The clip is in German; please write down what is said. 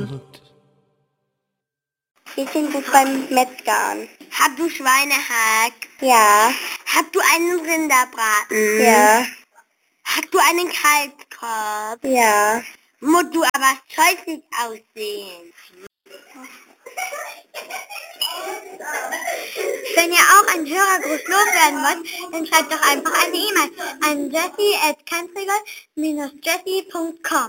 Wir sind gut beim Metzgern. Hast du Schweinehack? Ja. Hast du einen Rinderbraten? Ja. Hast du einen Kalbskopf? Ja. Musst du aber scheußlich aussehen. Wenn ihr auch einen Hörergruß loswerden wollt, dann schreibt doch einfach eine E-Mail an jessie@cantrigger-jessie.com.